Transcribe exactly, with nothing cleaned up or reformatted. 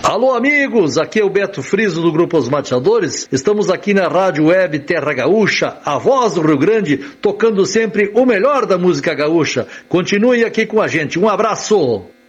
Alô, amigos, aqui é o Beto Friso do Grupo Os Mateadores. Estamos aqui na Rádio Web Terra Gaúcha, a voz do Rio Grande, tocando sempre o melhor da música gaúcha. Continue aqui com a gente. Um abraço!